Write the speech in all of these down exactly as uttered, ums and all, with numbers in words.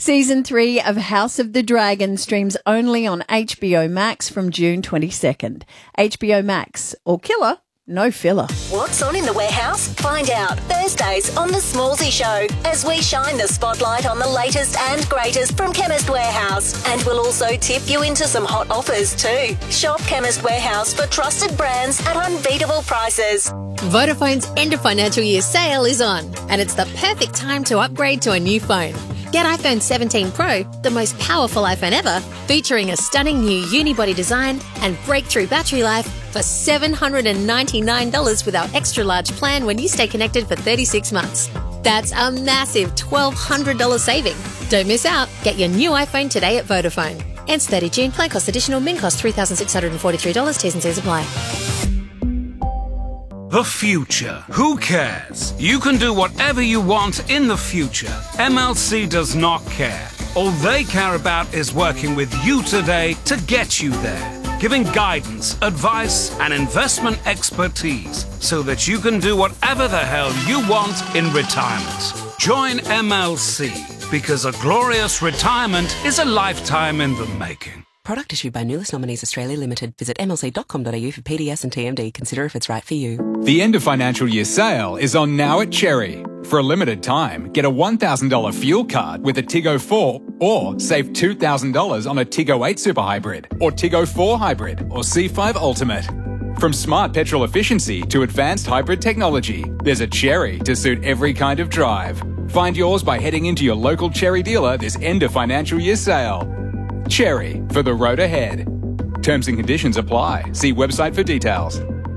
Season three of House of the Dragon streams only on H B O Max from June twenty-second. H B O Max, or killer, no filler. What's on in the warehouse? Find out Thursdays on The Smallsy Show as we shine the spotlight on the latest and greatest from Chemist Warehouse. And we'll also tip you into some hot offers too. Shop Chemist Warehouse for trusted brands at unbeatable prices. Vodafone's end of financial year sale is on, and it's the perfect time to upgrade to a new phone. Get iPhone seventeen Pro, the most powerful iPhone ever, featuring a stunning new unibody design and breakthrough battery life for seven hundred ninety-nine dollars with our extra large plan when you stay connected for thirty-six months. That's a massive twelve hundred dollars saving. Don't miss out. Get your new iPhone today at Vodafone. Ends thirtieth of June. Plan cost additional. Min cost three thousand six hundred forty-three dollars. T's and C's apply. The future. Who cares? You can do whatever you want in the future. M L C does not care. All they care about is working with you today to get you there. Giving guidance, advice, and investment expertise so that you can do whatever the hell you want in retirement. Join M L C because a glorious retirement is a lifetime in the making. Product issued by Nulis Nominees Australia Limited. Visit m l c dot com dot a u for P D S and T M D. Consider if it's right for you. The end of financial year sale is on now at Cherry. For a limited time, get a one thousand dollars fuel card with a Tiggo four or save two thousand dollars on a Tiggo eight Super Hybrid or Tiggo four Hybrid or C five Ultimate. From smart petrol efficiency to advanced hybrid technology, there's a Cherry to suit every kind of drive. Find yours by heading into your local Cherry dealer this end of financial year sale. Cherry, for the road ahead. Terms and conditions apply. See website for details.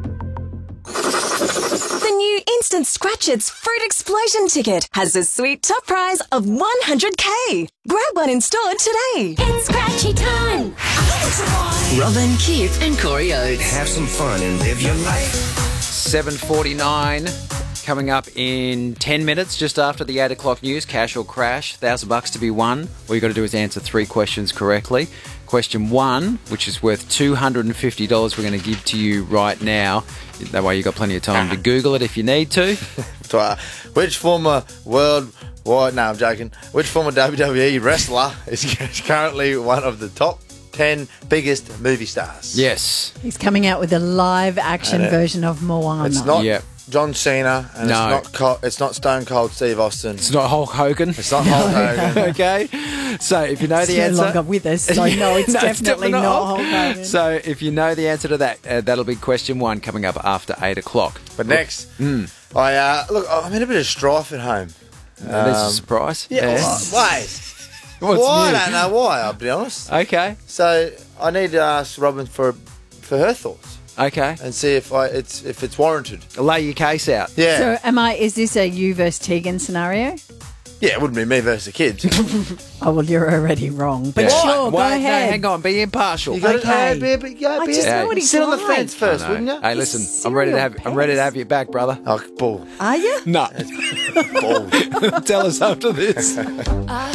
The new Instant Scratch It's Fruit Explosion ticket has a sweet top prize of one hundred K. Grab one in store today. It's scratchy time. Robin, Kip and Corey Oates. Have some fun and live your life. seven forty-nine. Coming up in ten minutes, just after the eight o'clock news, cash or crash, thousand bucks to be won. All you got to do is answer three questions correctly. Question one, which is worth two hundred fifty dollars, we're going to give to you right now. That way you've got plenty of time to Google it if you need to. Which former world... Well, no, I'm joking. Which former W W E wrestler is currently one of the top ten biggest movie stars? Yes. He's coming out with a live action version of Moana. It's not... Yep. John Cena, and no. it's not Co- it's not Stone Cold Steve Austin. It's not Hulk Hogan. It's not Hulk Hogan. Okay. So if you know it's the no answer... longer with us, so no, it's, no, definitely, it's definitely not, not Hulk Hogan. So if you know the answer to that, uh, that'll be question one coming up after eight o'clock. But next, mm. I uh, look, I'm in a bit of strife at home. Um, That's a surprise. Yeah. yeah. Why? What's why? new? I don't know why, I'll be honest. Okay. So I need to ask Robin for for her thoughts. Okay. And see if I it's if it's warranted. Lay your case out. Yeah. So am I, is this a you versus Tegan scenario? Yeah, it wouldn't be me versus the kids. Oh, well, you're already wrong. But Yeah. sure, go Wait, ahead. No, hang on, be impartial. You got Okay. to be, be, be, I just know what he's sit on the like. fence first, I know. wouldn't you? Hey, listen, I'm ready to have I'm ready to have you back, brother. Oh, bull. Are you? No. Bull. Tell us after this.